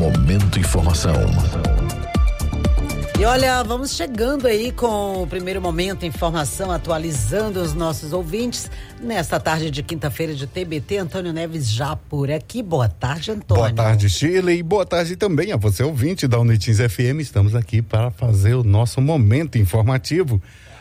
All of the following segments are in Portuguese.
Momento Informação. E olha, vamos chegando aí com o primeiro Momento Informação, atualizando os nossos ouvintes nesta tarde de quinta-feira de TBT. Antônio Neves já por aqui. Boa tarde, Antônio. Boa tarde, Shirley, e boa tarde também a você, ouvinte da Unitins FM. Estamos aqui para fazer o nosso Momento Informativo.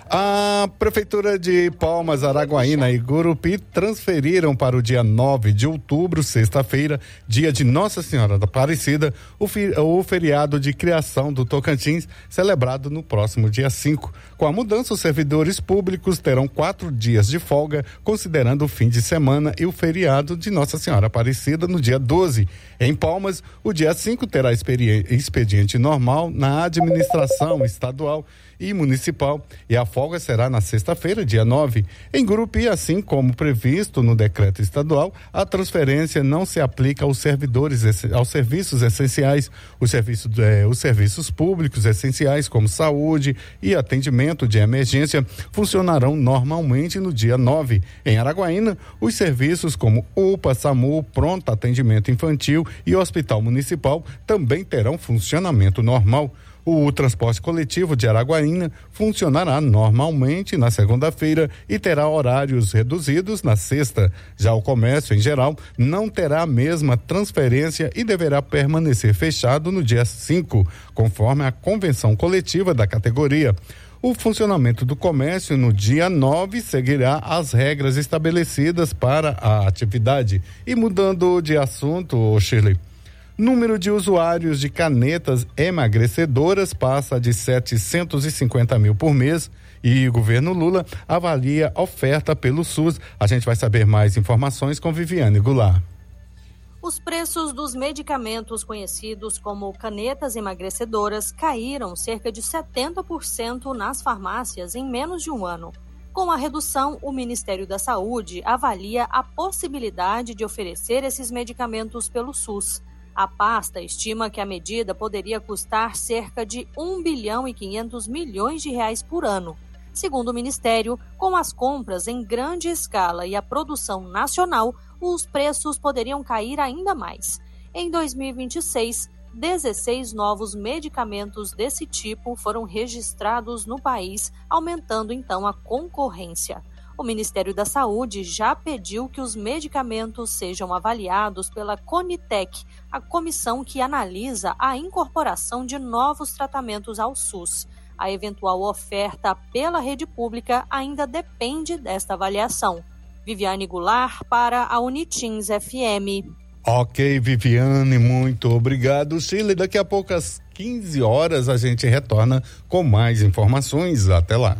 A Prefeitura de Palmas, Araguaína e Gurupi transferiram para o dia 9 de outubro, sexta-feira, dia de Nossa Senhora da Aparecida, o feriado de criação do Tocantins, celebrado no próximo dia 5. Com a mudança, os servidores públicos terão 4 dias de folga, considerando o fim de semana e o feriado de Nossa Senhora Aparecida no dia 12. Em Palmas, o dia 5 terá expediente normal na administração estadual e municipal, e a folga será na sexta-feira, dia 9. Em Gurupi, assim como previsto no decreto estadual, a transferência não se aplica aos serviços essenciais. Os serviços públicos essenciais, como saúde e atendimento de emergência, funcionarão normalmente no dia 9. Em Araguaína, os serviços como UPA, SAMU, Pronto Atendimento Infantil e Hospital Municipal também terão funcionamento normal. O transporte coletivo de Araguaína funcionará normalmente na segunda-feira e terá horários reduzidos na sexta. Já o comércio, em geral, não terá a mesma transferência e deverá permanecer fechado no dia 5, conforme a convenção coletiva da categoria. O funcionamento do comércio no dia 9 seguirá as regras estabelecidas para a atividade. E mudando de assunto, Shirley, número de usuários de canetas emagrecedoras passa de 750 mil por mês e o governo Lula avalia a oferta pelo SUS. A gente vai saber mais informações com Viviane Goulart. Os preços dos medicamentos conhecidos como canetas emagrecedoras caíram cerca de 70% nas farmácias em menos de um ano. Com a redução, o Ministério da Saúde avalia a possibilidade de oferecer esses medicamentos pelo SUS. A pasta estima que a medida poderia custar cerca de 1 bilhão e 500 milhões de reais por ano. Segundo o Ministério, com as compras em grande escala e a produção nacional, os preços poderiam cair ainda mais. Em 2026, 16 novos medicamentos desse tipo foram registrados no país, aumentando então a concorrência. O Ministério da Saúde já pediu que os medicamentos sejam avaliados pela Conitec, a comissão que analisa a incorporação de novos tratamentos ao SUS. A eventual oferta pela rede pública ainda depende desta avaliação. Viviane Goulart para a Unitins FM. Ok, Viviane, muito obrigado. Shirley, daqui a pouco às 15 horas a gente retorna com mais informações. Até lá.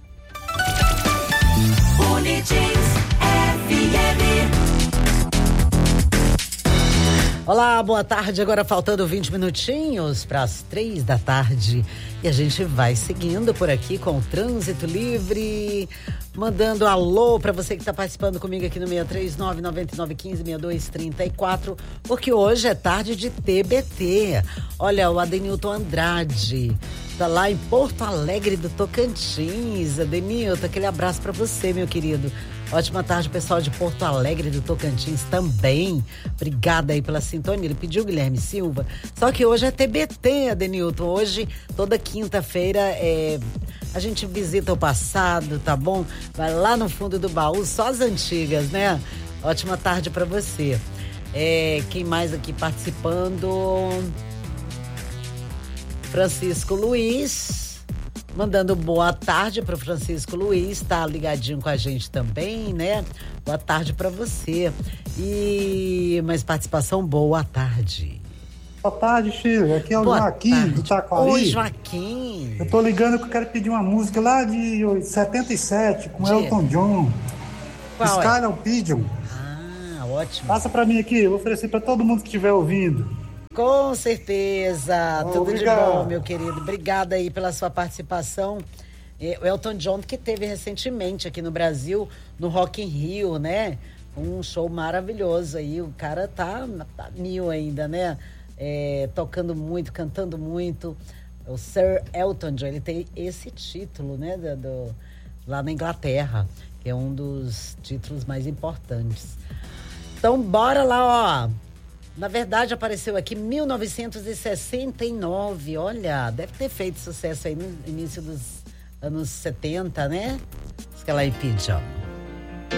Olá, boa tarde. Agora faltando 20 minutinhos para as 3 da tarde. E a gente vai seguindo por aqui com o Trânsito Livre. Mandando alô para você que está participando comigo aqui no 639-9915-6234. Porque hoje é tarde de TBT. Olha, o Adenilton Andrade tá lá em Porto Alegre do Tocantins. Adenilton, aquele abraço para você, meu querido. Ótima tarde, pessoal de Porto Alegre do Tocantins também. Obrigada aí pela sintonia. Ele pediu Guilherme Silva. Só que hoje é TBT, Adenilton. Hoje, toda quinta-feira, a gente visita o passado, tá bom? Vai lá no fundo do baú, só as antigas, né? Ótima tarde pra você. Quem mais aqui participando? Francisco Luiz. Mandando boa tarde para o Francisco Luiz, tá ligadinho com a gente também, né? Boa tarde para você. E mais participação, boa tarde. Boa tarde, Shirley. Aqui é o Joaquim do Taquari. Oi, Joaquim. Eu tô ligando que eu quero pedir uma música lá de 77 com Elton John. Qual Sky é o Pigeon. Ah, ótimo. Passa para mim aqui, eu vou oferecer para todo mundo que estiver ouvindo. Com certeza, tudo obrigado. De bom, meu querido. Obrigada aí pela sua participação. O Elton John, que teve recentemente aqui no Brasil, no Rock in Rio, né? Um show maravilhoso aí. O cara tá mil ainda, né? Tocando muito, cantando muito. O Sir Elton John, ele tem esse título, né? Lá na Inglaterra, que é um dos títulos mais importantes. Então, bora lá, ó. Na verdade, apareceu aqui em 1969. Olha, deve ter feito sucesso aí no início dos anos 70, né? Diz que ela é Pijama.